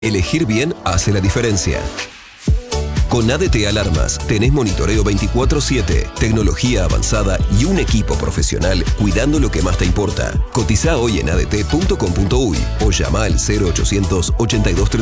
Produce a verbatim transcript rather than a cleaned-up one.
Elegir bien hace la diferencia. Con A D T Alarmas tenés monitoreo veinticuatro siete, tecnología avanzada y un equipo profesional cuidando lo que más te importa. Cotiza hoy en a d t punto com punto u y o llama al cero ochocientos ochenta y dos treinta